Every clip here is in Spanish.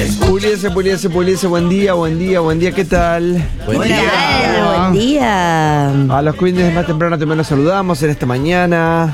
Puliese, buen día, ¿qué tal? Buen día. A los Queens más temprano también los saludamos en esta mañana.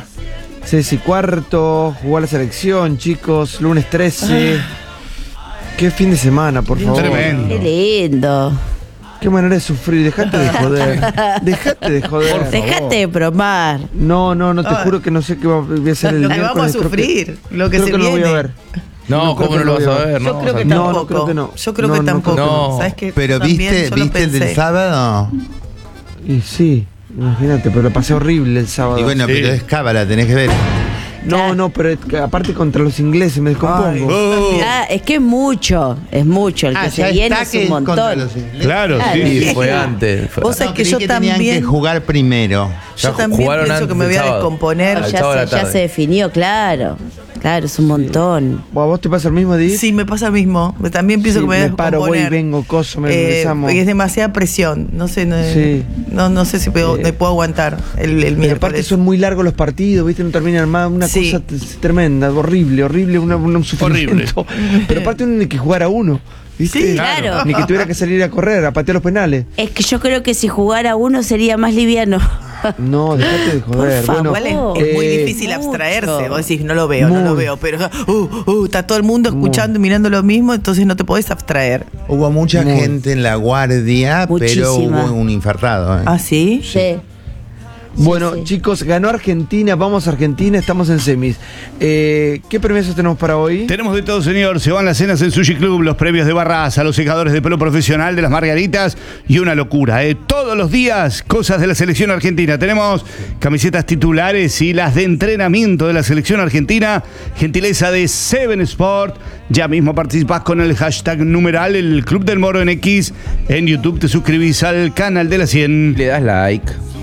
6:15, jugó a la selección, chicos, lunes 13. Qué fin de semana, por favor. Tremendo. Qué lindo. Qué manera de sufrir, dejate de joder. Dejate de joder. Dejate de bromar. No, te juro que no sé qué voy a hacer el Lo que miércoles. vamos a sufrir, lo que Creo se que no lo viene. voy a ver. No, ¿cómo no lo vas a ver? Yo creo que no, tampoco. creo que no. Yo creo No, que no tampoco. creo que no. ¿Sabes qué? Pero También viste yo lo el del pensé. sábado. Y sí, imagínate, pero lo pasé horrible el sábado. Y bueno, Sí. pero es cábala, tenés que ver. No, pero aparte contra los ingleses me descompongo. Oh, Es que es mucho. El que se viene es un montón. claro, sí. Claro. Fue antes. Vos sabés que creí yo tenían que también. jugar primero. Yo Ya también jugaron pienso antes que me del voy a sábado. descomponer. Al sábado a la Ya tarde. se definió, claro. Claro, es un montón. ¿A vos te pasa el mismo, Edith? Sí, me pasa lo mismo. También pienso Sí, que me voy a me paro, voy, descomponer. vengo, coso, me desamo. Porque es demasiada presión. No sé, Sí. no sé si me puedo aguantar el Pero aparte miércoles. son muy largos los partidos, ¿viste? No terminan más, una Sí. cosa tremenda, horrible, un sufrimiento. Pero aparte uno tiene que jugar a uno, ¿viste? Sí, claro. Ni que tuviera que salir a correr, a patear los penales. Es que yo creo que si jugara uno sería más liviano. No, dejate de joder. Por favor. Bueno, Igual es muy eh, difícil mucho. abstraerse. Vos decís, no lo veo, Muy. pero está todo el mundo escuchando y mirando lo mismo, entonces no te podés abstraer. Hubo mucha Muy. gente en la guardia, pero Muchísima. hubo un infartado. ¿Ah, sí? Sí. Bueno, sí. chicos, ganó Argentina, vamos a Argentina, estamos en semis. ¿Qué premios tenemos para hoy? Tenemos de todo, señor. Se van las cenas en Sushi Club, los premios de Barraza, los secadores de pelo profesional de las Margaritas y una locura. Todos los días, cosas de la selección argentina. Tenemos camisetas titulares y las de entrenamiento de la selección argentina. Gentileza de Seven Sport. Ya mismo participás con el hashtag numeral, el Club del Moro en X. En YouTube te suscribís al canal de la 100. Le das like.